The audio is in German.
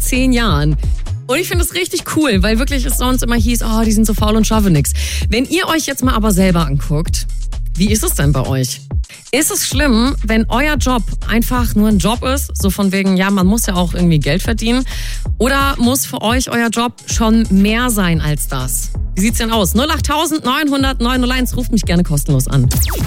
10 Jahren. Und ich finde es richtig cool, weil wirklich es sonst immer hieß, die sind so faul und schaffen nix. Wenn ihr euch jetzt mal aber selber anguckt, wie ist es denn bei euch? Ist es schlimm, wenn euer Job einfach nur ein Job ist? So von wegen, ja, man muss ja auch irgendwie Geld verdienen. Oder muss für euch euer Job schon mehr sein als das? Wie sieht's denn aus? 08000 900 901, ruft mich gerne kostenlos an.